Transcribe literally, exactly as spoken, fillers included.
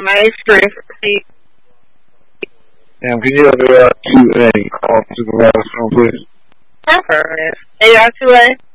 My experience. Damn, can you ever uh, two A call supervisor phone, please? Affirmative. A R two A?